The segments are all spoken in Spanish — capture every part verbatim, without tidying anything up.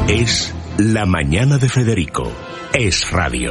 Es La Mañana de Federico. Es radio.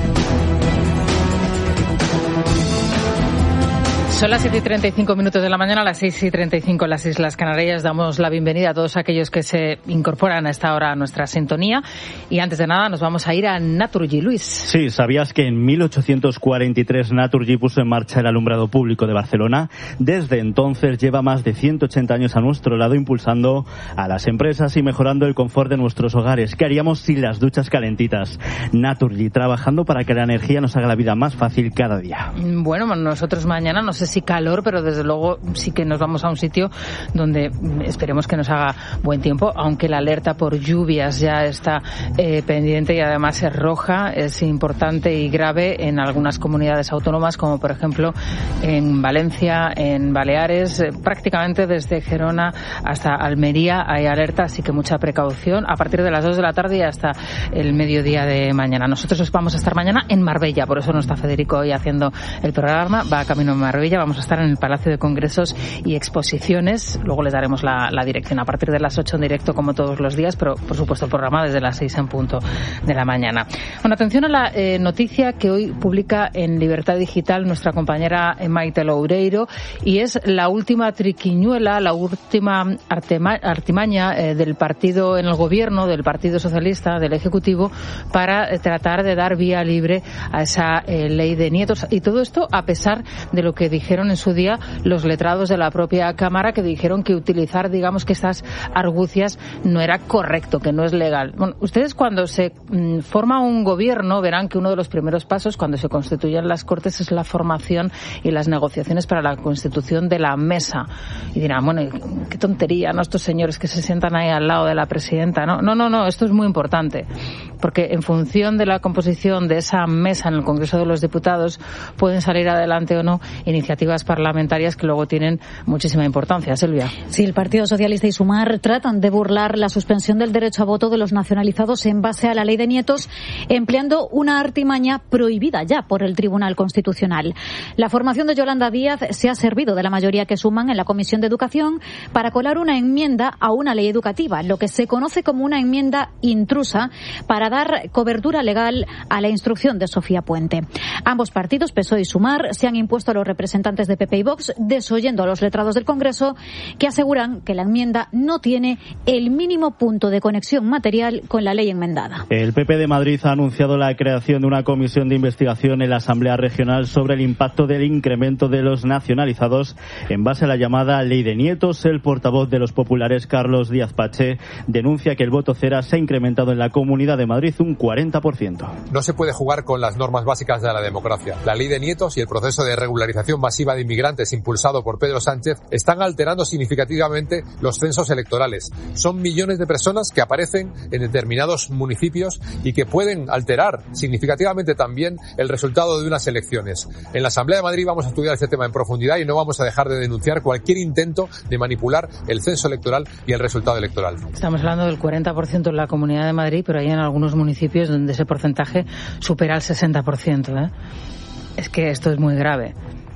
Son las siete y treinta y cinco minutos de la mañana, a las seis y treinta y cinco en las Islas Canarias. Damos la bienvenida a todos aquellos que se incorporan a esta hora a nuestra sintonía. Y antes de nada nos vamos a ir a Naturgy, Luis. Sí, ¿sabías que en mil ochocientos cuarenta y tres Naturgy puso en marcha el alumbrado público de Barcelona? Desde entonces lleva más de ciento ochenta años a nuestro lado, impulsando a las empresas y mejorando el confort de nuestros hogares. ¿Qué haríamos sin las duchas calentitas? Naturgy, trabajando para que la energía nos haga la vida más fácil cada día. Bueno, nosotros mañana, no sé si calor, pero desde luego sí que nos vamos a un sitio donde esperemos que nos haga buen tiempo, aunque la alerta por lluvias ya está eh, pendiente y además es roja, es importante y grave en algunas comunidades autónomas, como por ejemplo en Valencia, en Baleares, eh, prácticamente desde Gerona hasta Almería hay alerta, así que mucha precaución a partir de las dos de la tarde y hasta el mediodía de mañana. Nosotros vamos a estar mañana en Marbella, por eso no está Federico hoy haciendo el programa, va camino a Marbella. Vamos a estar en el Palacio de Congresos y Exposiciones. Luego les daremos la, la dirección a partir de las ocho en directo, como todos los días, pero por supuesto el programa desde las seis en punto de la mañana. Bueno, atención a la eh, noticia que hoy publica en Libertad Digital nuestra compañera Maite Loureiro, y es la última triquiñuela, la última artima, artimaña eh, del partido en el gobierno, del Partido Socialista, del Ejecutivo, para eh, tratar de dar vía libre a esa eh, ley de nietos. Y todo esto a pesar de lo que dijeron en su día los letrados de la propia Cámara, que dijeron que utilizar, digamos, que estas argucias no era correcto, que no es legal. Bueno, ustedes cuando se mmm, forma un gobierno verán que uno de los primeros pasos cuando se constituyen las Cortes es la formación y las negociaciones para la constitución de la mesa. Y dirán, bueno, qué tontería, ¿no? Estos señores que se sientan ahí al lado de la presidenta, ¿no? No, no, no, esto es muy importante, porque en función de la composición de esa mesa en el Congreso de los Diputados pueden salir adelante o no iniciativas parlamentarias que luego tienen muchísima importancia. Silvia. Sí, el Partido Socialista y Sumar tratan de burlar la suspensión del derecho a voto de los nacionalizados en base a la ley de nietos, empleando una artimaña prohibida ya por el Tribunal Constitucional. La formación de Yolanda Díaz se ha servido de la mayoría que suman en la Comisión de Educación para colar una enmienda a una ley educativa, lo que se conoce como una enmienda intrusa, para dar cobertura legal a la instrucción de Sofía Puente. Ambos partidos, P S O E y Sumar, se han impuesto a los representantes de P P y Vox, desoyendo a los letrados del Congreso, que aseguran que la enmienda no tiene el mínimo punto de conexión material con la ley enmendada. El P P de Madrid ha anunciado la creación de una comisión de investigación en la Asamblea Regional sobre el impacto del incremento de los nacionalizados en base a la llamada ley de nietos. El portavoz de los populares, Carlos Díaz Pache, denuncia que el voto cera se ha incrementado en la Comunidad de Madrid un cuarenta por ciento. No se puede jugar con las normas básicas de la democracia. La ley de nietos y el proceso de regularización masiva de inmigrantes impulsado por Pedro Sánchez están alterando significativamente los censos electorales. Son millones de personas que aparecen en determinados municipios y que pueden alterar significativamente también el resultado de unas elecciones. En la Asamblea de Madrid vamos a estudiar este tema en profundidad y no vamos a dejar de denunciar cualquier intento de manipular el censo electoral y el resultado electoral. Estamos hablando del cuarenta por ciento en la Comunidad de Madrid, pero hay en algunos municipios donde ese porcentaje supera el sesenta por ciento, ¿eh? Es que esto es muy grave.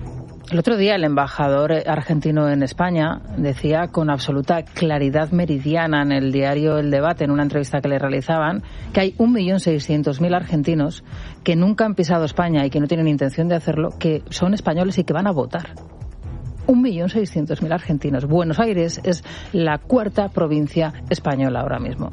El otro día el embajador argentino en España decía con absoluta claridad meridiana en el diario El Debate, en una entrevista que le realizaban, que hay un millón seiscientos mil argentinos que nunca han pisado España y que no tienen intención de hacerlo, que son españoles y que van a votar. un millón seiscientos mil argentinos. Buenos Aires es la cuarta provincia española ahora mismo.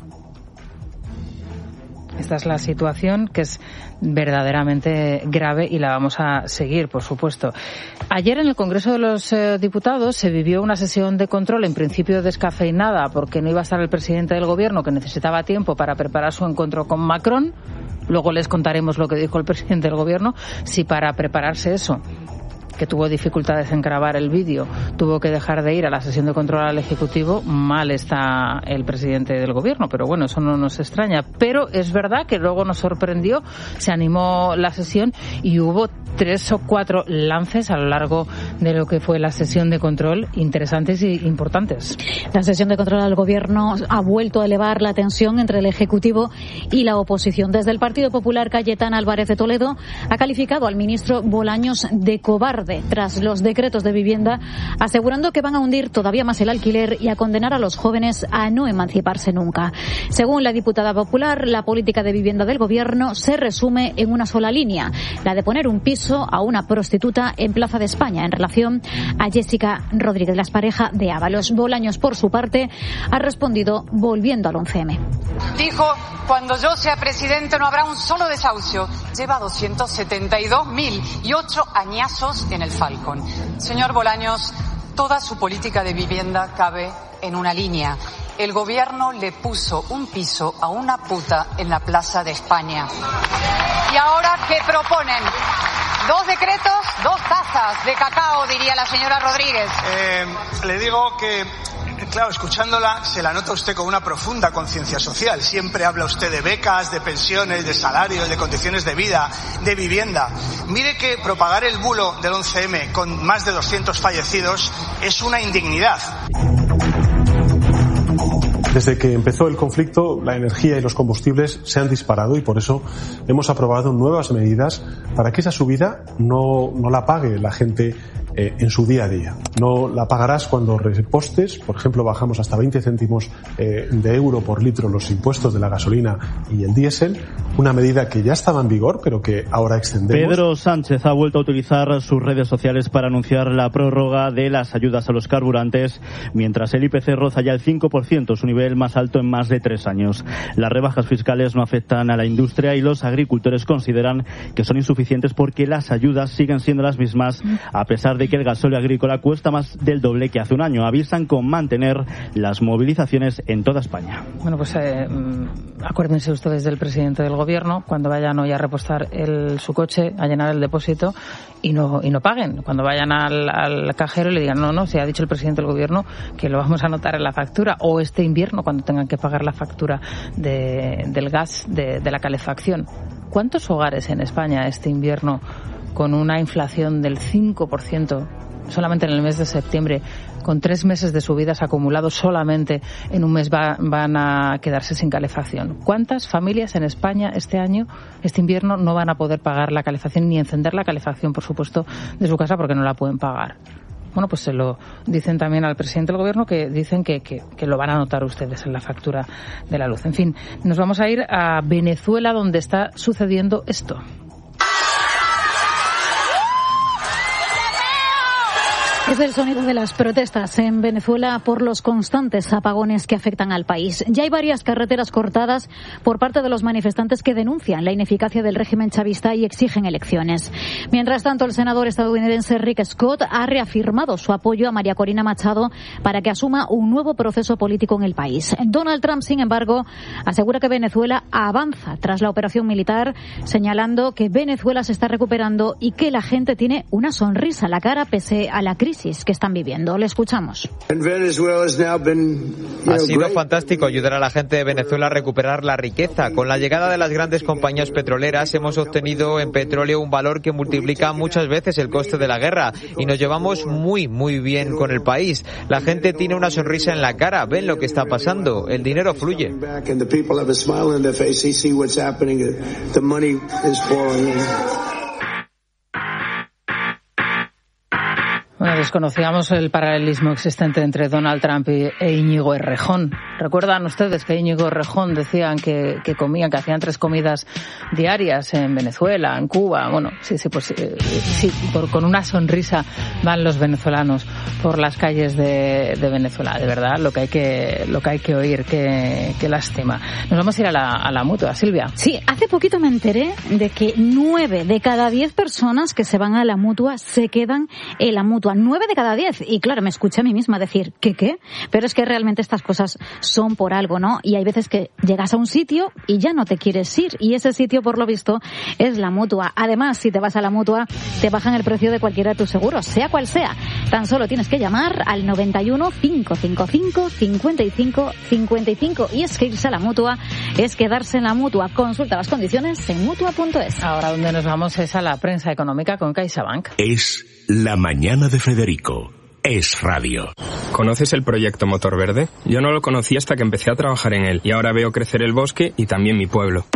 Esta es la situación, que es verdaderamente grave y la vamos a seguir, por supuesto. Ayer en el Congreso de los eh, Diputados se vivió una sesión de control, en principio descafeinada, porque no iba a estar el presidente del Gobierno, que necesitaba tiempo para preparar su encuentro con Macron. Luego les contaremos lo que dijo el presidente del Gobierno. Si para prepararse eso, que tuvo dificultades en grabar el vídeo, tuvo que dejar de ir a la sesión de control al Ejecutivo, mal está el presidente del Gobierno, pero bueno, eso no nos extraña. Pero es verdad que luego nos sorprendió, se animó la sesión y hubo tres o cuatro lances a lo largo de lo que fue la sesión de control interesantes y importantes. La sesión de control al Gobierno ha vuelto a elevar la tensión entre el Ejecutivo y la oposición. Desde el Partido Popular, Cayetana Álvarez de Toledo ha calificado al ministro Bolaños de cobarde verde tras los decretos de vivienda, asegurando que van a hundir todavía más el alquiler y a condenar a los jóvenes a no emanciparse nunca. Según la diputada popular, la política de vivienda del gobierno se resume en una sola línea, la de poner un piso a una prostituta en Plaza de España, en relación a Jessica Rodríguez, la pareja de Ábalos. Bolaños, por su parte, ha respondido volviendo al once eme. Dijo, cuando yo sea presidente no habrá un solo desahucio. Lleva doscientos setenta y dos mil y ocho añazos en el Falcon. Señor Bolaños, toda su política de vivienda cabe en una línea. El gobierno le puso un piso a una puta en la Plaza de España. ¿Y ahora qué proponen? Dos decretos, dos tazas de cacao, diría la señora Rodríguez. Eh, le digo que, claro, escuchándola, se la nota usted con una profunda conciencia social. Siempre habla usted de becas, de pensiones, de salarios, de condiciones de vida, de vivienda. Mire que propagar el bulo del once eme con más de doscientos fallecidos es una indignidad. Desde que empezó el conflicto, la energía y los combustibles se han disparado y por eso hemos aprobado nuevas medidas para que esa subida no, no la pague la gente eh, en su día a día. No la pagarás cuando repostes, por ejemplo, bajamos hasta veinte céntimos eh, de euro por litro los impuestos de la gasolina y el diésel, una medida que ya estaba en vigor, pero que ahora extendemos. Pedro Sánchez ha vuelto a utilizar sus redes sociales para anunciar la prórroga de las ayudas a los carburantes, mientras el I P C roza ya el cinco por ciento, su nivel más alto en más de tres años. Las rebajas fiscales no afectan a la industria y los agricultores consideran que son insuficientes porque las ayudas siguen siendo las mismas, a pesar de que el gasóleo agrícola cuesta más del doble que hace un año. Avisan con mantener las movilizaciones en toda España. Bueno, pues eh, acuérdense ustedes del presidente del gobierno cuando vayan hoy a repostar el, su coche, a llenar el depósito y no y no paguen. Cuando vayan al, al cajero y le digan, no, no, se ha dicho el presidente del gobierno que lo vamos a anotar en la factura, o este invierno cuando tengan que pagar la factura de, del gas, de, de la calefacción. ¿Cuántos hogares en España este invierno, con una inflación del cinco por ciento solamente en el mes de septiembre, con tres meses de subidas acumulados solamente en un mes va, van a quedarse sin calefacción? ¿Cuántas familias en España este año, este invierno, no van a poder pagar la calefacción ni encender la calefacción, por supuesto, de su casa porque no la pueden pagar? Bueno, pues se lo dicen también al presidente del gobierno, que dicen que, que, que lo van a notar ustedes en la factura de la luz. En fin, nos vamos a ir a Venezuela, donde está sucediendo esto. Es el sonido de las protestas en Venezuela por los constantes apagones que afectan al país. Ya hay varias carreteras cortadas por parte de los manifestantes que denuncian la ineficacia del régimen chavista y exigen elecciones. Mientras tanto, el senador estadounidense Rick Scott ha reafirmado su apoyo a María Corina Machado para que asuma un nuevo proceso político en el país. Donald Trump, sin embargo, asegura que Venezuela avanza tras la operación militar, señalando que Venezuela se está recuperando y que la gente tiene una sonrisa en la cara pese a la crisis que están viviendo. Le escuchamos. Ha sido fantástico ayudar a la gente de Venezuela a recuperar la riqueza. Con la llegada de las grandes compañías petroleras hemos obtenido en petróleo un valor que multiplica muchas veces el coste de la guerra y nos llevamos muy, muy bien con el país. La gente tiene una sonrisa en la cara, ven lo que está pasando, el dinero fluye. Bueno, desconocíamos el paralelismo existente entre Donald Trump e Íñigo Errejón. ¿Recuerdan ustedes que Íñigo Errejón decían que, que comían, que hacían tres comidas diarias en Venezuela, en Cuba? Bueno, sí, sí, pues eh, sí, por, con una sonrisa van los venezolanos por las calles de, de Venezuela. De verdad, lo que hay que, lo que hay que oír, qué, qué lástima. Nos vamos a ir a la, a la mutua, Silvia. Sí, hace poquito me enteré de que nueve de cada diez personas que se van a la mutua se quedan en la mutua. Nueve de cada diez. Y claro, me escuché a mí misma decir, ¿qué qué? Pero es que realmente estas cosas son por algo, ¿no? Y hay veces que llegas a un sitio y ya no te quieres ir. Y ese sitio, por lo visto, es la mutua. Además, si te vas a la mutua, te bajan el precio de cualquiera de tus seguros, sea cual sea. Tan solo tienes que llamar al noventa y uno, quinientos cincuenta y cinco, cincuenta y cinco, cincuenta y cinco. Y es que irse a la mutua es quedarse en la mutua. Consulta las condiciones en mutua punto es. Ahora donde nos vamos es a la prensa económica con CaixaBank. Es La Mañana de Federico. Es radio. ¿Conoces el proyecto Motor Verde? Yo no lo conocí hasta que empecé a trabajar en él y ahora veo crecer el bosque y también mi pueblo.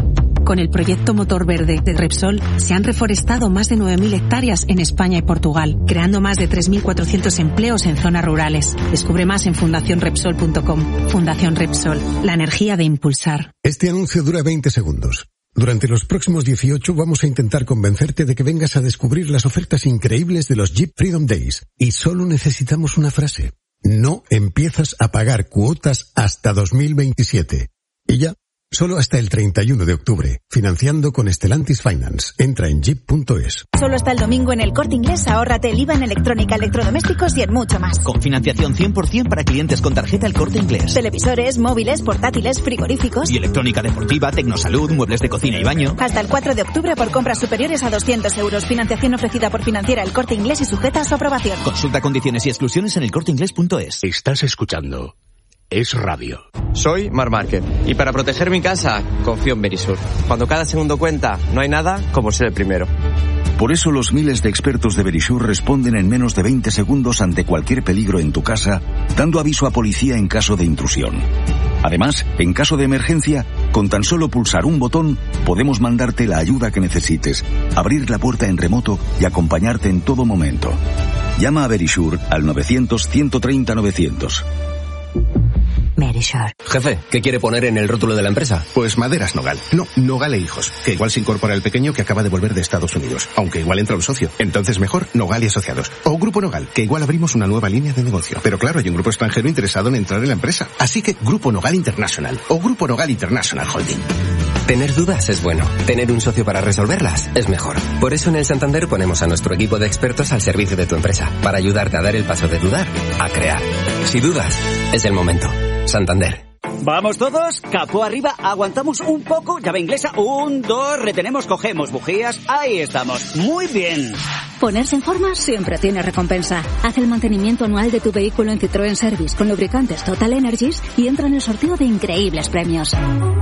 Con el proyecto Motor Verde de Repsol se han reforestado más de nueve mil hectáreas en España y Portugal, creando más de tres mil cuatrocientos empleos en zonas rurales. Descubre más en fundación repsol punto com. Fundación Repsol, la energía de impulsar. Este anuncio dura veinte segundos. Durante los próximos dieciocho vamos a intentar convencerte de que vengas a descubrir las ofertas increíbles de los Jeep Freedom Days. Y solo necesitamos una frase. No empiezas a pagar cuotas hasta dos mil veintisiete. Y ya. Solo hasta el treinta y uno de octubre. Financiando con Stellantis Finance. Entra en jeep punto es. Solo hasta el domingo en el Corte Inglés ahórrate el I V A en electrónica, electrodomésticos y en mucho más. Con financiación cien por ciento para clientes con tarjeta El Corte Inglés. Televisores, móviles, portátiles, frigoríficos. Y electrónica deportiva, tecnosalud, muebles de cocina y baño. Hasta el cuatro de octubre por compras superiores a doscientos euros. Financiación ofrecida por Financiera El Corte Inglés y sujeta a su aprobación. Consulta condiciones y exclusiones en el corte inglés punto es. Estás escuchando Es Radio. Soy Mar Márquez y para proteger mi casa confío en Verisur. Cuando cada segundo cuenta, no hay nada como ser el primero. Por eso los miles de expertos de Verisur responden en menos de veinte segundos ante cualquier peligro en tu casa, dando aviso a policía en caso de intrusión. Además, en caso de emergencia, con tan solo pulsar un botón, podemos mandarte la ayuda que necesites, abrir la puerta en remoto y acompañarte en todo momento. Llama a Verisur al novecientos, ciento treinta, novecientos. Verisur. Jefe, ¿qué quiere poner en el rótulo de la empresa? Pues Maderas Nogal. No, Nogal e Hijos. Que igual se incorpora el pequeño que acaba de volver de Estados Unidos. Aunque igual entra un socio. Entonces mejor Nogal y Asociados. O Grupo Nogal, que igual abrimos una nueva línea de negocio. Pero claro, hay un grupo extranjero interesado en entrar en la empresa. Así que Grupo Nogal International. O Grupo Nogal International Holding. Tener dudas es bueno. Tener un socio para resolverlas es mejor. Por eso en el Santander ponemos a nuestro equipo de expertos al servicio de tu empresa. Para ayudarte a dar el paso de dudar a crear. Si dudas, es el momento. Santander. Vamos todos, capó arriba, aguantamos un poco, llave inglesa, un, dos, retenemos, cogemos bujías, ahí estamos, muy bien. Ponerse en forma siempre tiene recompensa. Haz el mantenimiento anual de tu vehículo en Citroën Service con lubricantes Total Energies y entra en el sorteo de increíbles premios.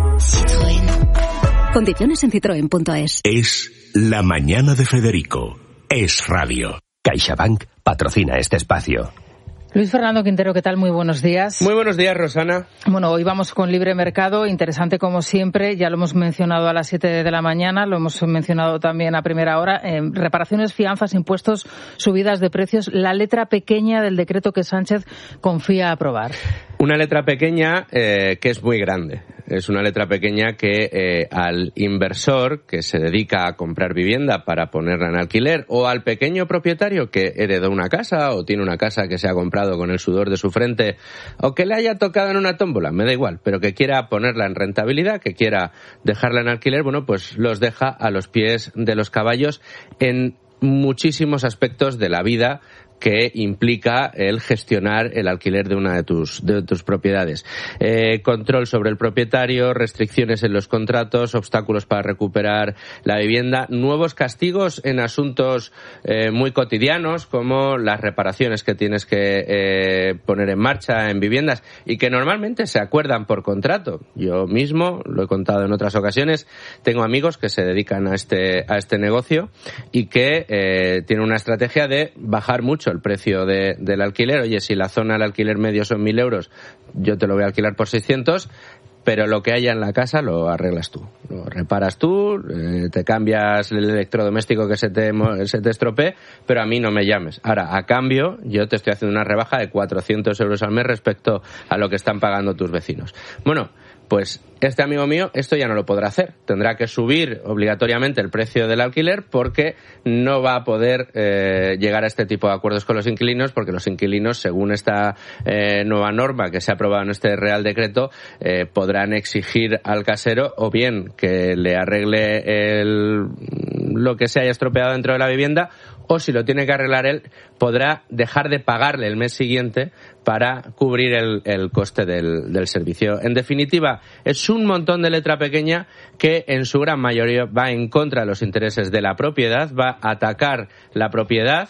Citroën. Condiciones en citroen punto es. Es La Mañana de Federico. Es Radio. CaixaBank patrocina este espacio. Luis Fernando Quintero, ¿qué tal? Muy buenos días. Muy buenos días, Rosana. Bueno, hoy vamos con Libre Mercado, interesante como siempre, ya lo hemos mencionado a las siete de la mañana, lo hemos mencionado también a primera hora, eh, reparaciones, fianzas, impuestos, subidas de precios, la letra pequeña del decreto que Sánchez confía aprobar. Una letra pequeña eh, que es muy grande. Es una letra pequeña que eh, al inversor que se dedica a comprar vivienda para ponerla en alquiler o al pequeño propietario que heredó una casa o tiene una casa que se ha comprado con el sudor de su frente o que le haya tocado en una tómbola, me da igual, pero que quiera ponerla en rentabilidad, que quiera dejarla en alquiler, bueno, pues los deja a los pies de los caballos en muchísimos aspectos de la vida que implica el gestionar el alquiler de una de tus de tus propiedades. Eh, control sobre el propietario, restricciones en los contratos, obstáculos para recuperar la vivienda, nuevos castigos en asuntos eh, muy cotidianos como las reparaciones que tienes que eh, poner en marcha en viviendas y que normalmente se acuerdan por contrato. Yo mismo, lo he contado en otras ocasiones, tengo amigos que se dedican a este a este negocio y que eh, tienen una estrategia de bajar mucho el precio de, del alquiler. Oye, si la zona del alquiler medio son mil euros, yo te lo voy a alquilar por seiscientos, pero lo que haya en la casa lo arreglas tú, lo reparas tú, eh, te cambias el electrodoméstico que se te, se te estropee, pero a mí no me llames. Ahora, a cambio, yo te estoy haciendo una rebaja de cuatrocientos euros al mes respecto a lo que están pagando tus vecinos. Bueno, pues este amigo mío esto ya no lo podrá hacer. Tendrá que subir obligatoriamente el precio del alquiler porque no va a poder eh, llegar a este tipo de acuerdos con los inquilinos, porque los inquilinos, según esta eh, nueva norma que se ha aprobado en este Real Decreto, eh, podrán exigir al casero o bien que le arregle el, lo que se haya estropeado dentro de la vivienda, o si lo tiene que arreglar él, podrá dejar de pagarle el mes siguiente para cubrir el, el coste del, del servicio. En definitiva, es un montón de letra pequeña que en su gran mayoría va en contra de los intereses de la propiedad, va a atacar la propiedad,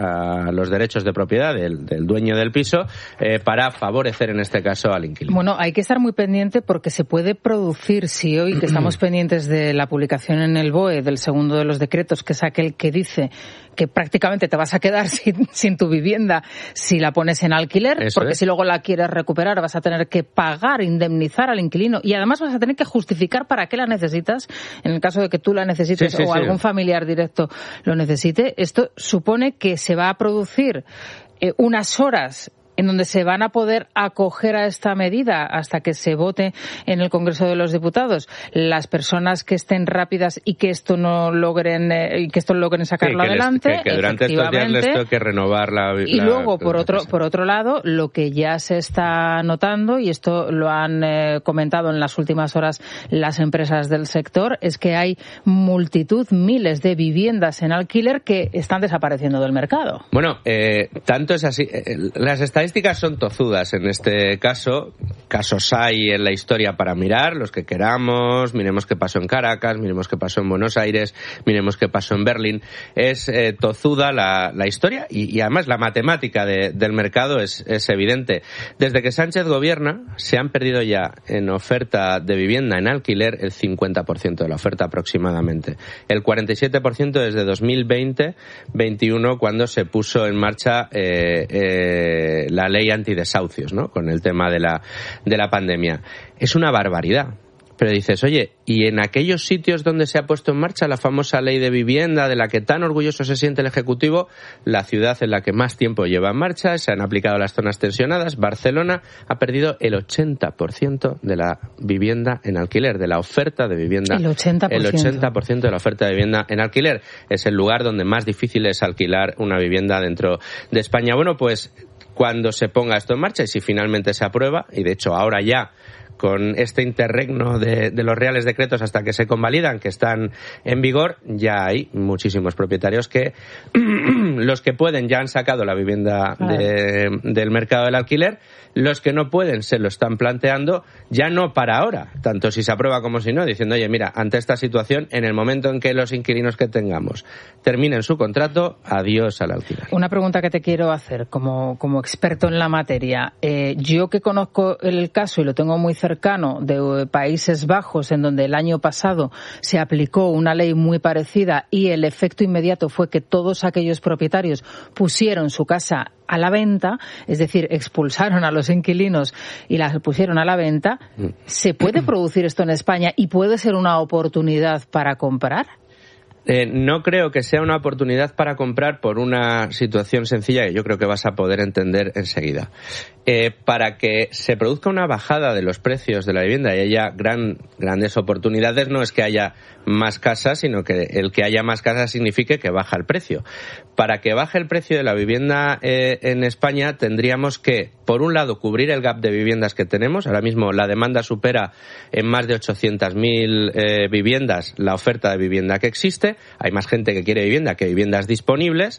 a los derechos de propiedad del, del dueño del piso, eh, para favorecer en este caso al inquilino. Bueno, hay que estar muy pendiente porque se puede producir, si hoy que estamos pendientes de la publicación en el B O E del segundo de los decretos, que es aquel que dice que prácticamente te vas a quedar sin, sin tu vivienda si la pones en alquiler, Eso porque es. si luego la quieres recuperar vas a tener que pagar, indemnizar al inquilino y además vas a tener que justificar para qué la necesitas, en el caso de que tú la necesites Sí, sí, o sí. algún familiar directo lo necesite. Esto supone que se va a producir eh, unas horas en donde se van a poder acoger a esta medida hasta que se vote en el Congreso de los Diputados. Las personas que estén rápidas y que esto no logren eh, y que esto logren sacarlo Sí, que les- adelante, que, que durante estos días les tengo que renovar la y la- luego, por la otro, casa. por otro lado, lo que ya se está notando, y esto lo han eh, comentado en las últimas horas las empresas del sector, es que hay multitud, miles de viviendas en alquiler que están desapareciendo del mercado. Bueno, eh, tanto es así. eh, Las estadísticas son tozudas en este caso. Casos hay en la historia para mirar, los que queramos. Miremos qué pasó en Caracas, miremos qué pasó en Buenos Aires, miremos qué pasó en Berlín. Es eh, tozuda la, la historia y, y además la matemática de, del mercado es, es evidente. Desde que Sánchez gobierna, se han perdido ya en oferta de vivienda en alquiler el cincuenta por ciento de la oferta aproximadamente. El cuarenta y siete por ciento desde dos mil veinte veintiuno, cuando se puso en marcha eh, eh, la ley antidesahucios, ¿no? Con el tema de la, de la pandemia. Es una barbaridad. Pero dices, oye, ¿y en aquellos sitios donde se ha puesto en marcha la famosa ley de vivienda, de la que tan orgulloso se siente el Ejecutivo, la ciudad en la que más tiempo lleva en marcha, se han aplicado las zonas tensionadas, Barcelona ha perdido el ochenta por ciento de la vivienda en alquiler, de la oferta de vivienda. El ochenta por ciento. El ochenta por ciento de la oferta de vivienda en alquiler. Es el lugar donde más difícil es alquilar una vivienda dentro de España. Bueno, pues cuando se ponga esto en marcha y si finalmente se aprueba, y de hecho ahora ya con este interregno de, de los reales decretos hasta que se convalidan, que están en vigor, ya hay muchísimos propietarios que los que pueden ya han sacado la vivienda de, del mercado del alquiler, los que no pueden se lo están planteando ya no para ahora, tanto si se aprueba como si no, diciendo, oye, mira, ante esta situación, en el momento en que los inquilinos que tengamos terminen su contrato, adiós al alquiler. Una pregunta que te quiero hacer como, como experto en la materia. Eh, yo que conozco el caso y lo tengo muy cercano de Países Bajos, en donde el año pasado se aplicó una ley muy parecida y el efecto inmediato fue que todos aquellos propietarios pusieron su casa a la venta, es decir, expulsaron a los inquilinos y las pusieron a la venta. ¿Se puede producir esto en España y puede ser una oportunidad para comprar? Eh, no creo que sea una oportunidad para comprar por una situación sencilla que yo creo que vas a poder entender enseguida. Eh, para que se produzca una bajada de los precios de la vivienda y haya gran, grandes oportunidades, no es que haya más casas, sino que el que haya más casas signifique que baja el precio. Para que baje el precio de la vivienda eh, en España tendríamos que, por un lado, cubrir el gap de viviendas que tenemos. Ahora mismo la demanda supera en más de ochocientas mil eh, viviendas la oferta de vivienda que existe. Hay más gente que quiere vivienda que viviendas disponibles.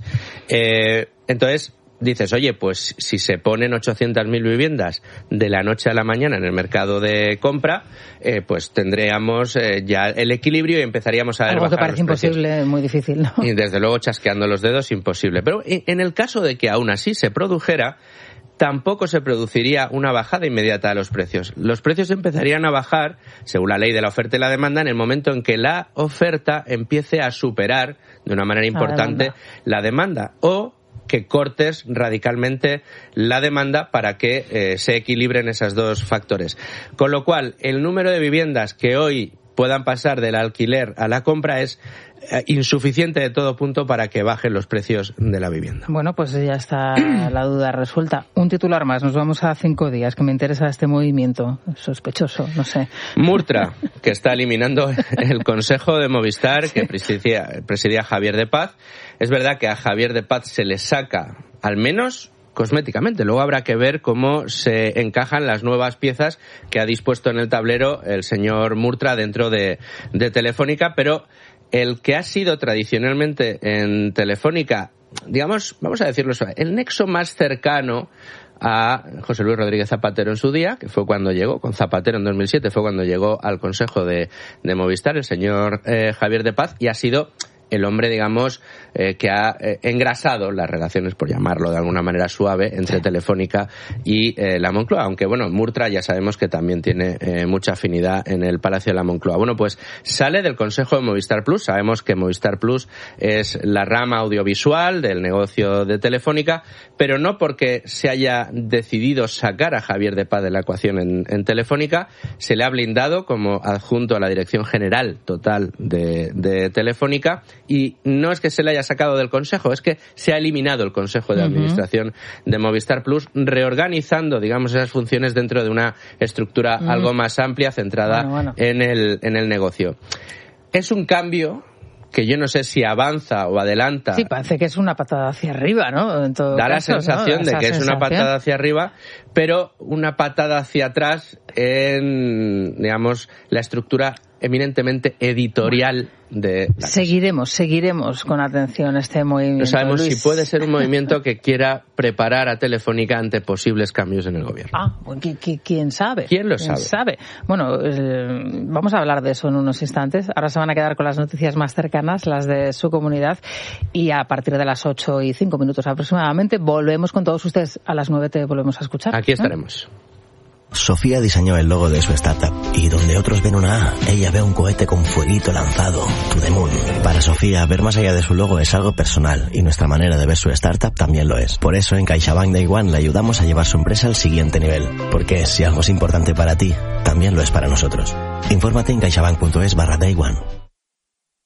Eh, entonces, dices, oye, pues si se ponen ochocientas mil viviendas de la noche a la mañana en el mercado de compra, eh, pues tendríamos eh, ya el equilibrio y empezaríamos a ver Algo que bajar parece los precios. imposible, muy difícil, ¿no? Y desde luego chasqueando los dedos, imposible. Pero en el caso de que aún así se produjera, tampoco se produciría una bajada inmediata de los precios. Los precios empezarían a bajar, según la ley de la oferta y la demanda, en el momento en que la oferta empiece a superar de una manera importante la demanda. O que cortes radicalmente la demanda para que eh, se equilibren esos dos factores. Con lo cual, el número de viviendas que hoy puedan pasar del alquiler a la compra es eh, insuficiente de todo punto para que bajen los precios de la vivienda. Bueno, pues ya está la duda resuelta. Un titular más, nos vamos a cinco días, que me interesa este movimiento sospechoso, no sé. Murtra, que está eliminando el Consejo de Movistar que presidía, presidía Javier de Paz. Es verdad que a Javier de Paz se le saca, al menos cosméticamente. Luego habrá que ver cómo se encajan las nuevas piezas que ha dispuesto en el tablero el señor Murtra dentro de, de Telefónica, pero el que ha sido tradicionalmente en Telefónica, digamos, vamos a decirlo eso, el nexo más cercano a José Luis Rodríguez Zapatero en su día, que fue cuando llegó, con Zapatero en dos mil siete, fue cuando llegó al Consejo de, de Movistar el señor eh, Javier de Paz, y ha sido el hombre, digamos, eh, que ha eh, engrasado las relaciones, por llamarlo de alguna manera suave, entre Telefónica y eh, la Moncloa. Aunque, bueno, Murtra ya sabemos que también tiene eh, mucha afinidad en el Palacio de la Moncloa. Bueno, pues sale del Consejo de Movistar Plus. Sabemos que Movistar Plus es la rama audiovisual del negocio de Telefónica, pero no porque se haya decidido sacar a Javier de Paz de la ecuación en, en Telefónica, se le ha blindado como adjunto a la Dirección General Total de, de Telefónica, y no es que se le haya sacado del Consejo, es que se ha eliminado el Consejo de Administración uh-huh. de Movistar Plus, reorganizando, digamos, esas funciones dentro de una estructura uh-huh. algo más amplia, centrada bueno, bueno. en el en el negocio. Es un cambio que yo no sé si avanza o adelanta. Sí, parece que es una patada hacia arriba, ¿no? En todo da caso, la sensación ¿no? de que sensación. es una patada hacia arriba, pero una patada hacia atrás en, digamos, la estructura eminentemente editorial de la Seguiremos, casa. seguiremos con atención este movimiento. No sabemos Luis. si puede ser un movimiento que quiera preparar a Telefónica ante posibles cambios en el gobierno. Ah, ¿quién sabe? ¿Quién lo ¿Quién sabe? sabe? Bueno, eh, vamos a hablar de eso en unos instantes. Ahora se van a quedar con las noticias más cercanas, las de su comunidad, y a partir de las ocho y cinco minutos aproximadamente volvemos con todos ustedes. A las nueve te volvemos a escuchar. Aquí estaremos. ¿Eh? Sofía diseñó el logo de su startup y donde otros ven una A, ella ve un cohete con fueguito lanzado, to the moon. Para Sofía, ver más allá de su logo es algo personal y nuestra manera de ver su startup también lo es. Por eso en CaixaBank Day One le ayudamos a llevar su empresa al siguiente nivel. Porque si algo es importante para ti, también lo es para nosotros. Infórmate en caixabank punto es barra Day One.